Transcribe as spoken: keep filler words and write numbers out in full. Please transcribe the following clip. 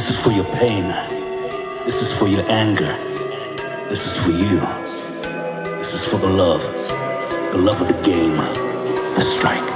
This is for your pain. This is for your anger. This is for you. This is for the love. The love of the game. The strike.